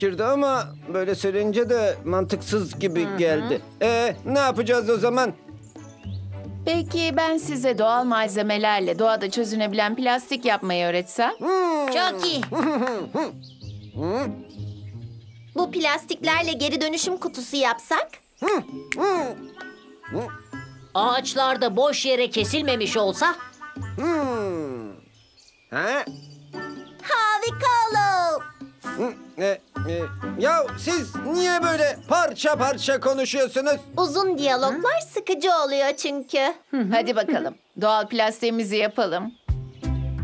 fikirdi ama böyle söyleyince de mantıksız gibi geldi. Ne yapacağız o zaman? Peki ben size doğal malzemelerle doğada çözünebilen plastik yapmayı öğretsem? Çok iyi. Bu plastiklerle geri dönüşüm kutusu yapsak? Ağaçlar da boş yere kesilmemiş olsa Ha? Harika olur. Ya siz niye böyle parça parça konuşuyorsunuz? Uzun diyaloglar sıkıcı oluyor çünkü. Hadi bakalım. Doğal plastiğimizi yapalım.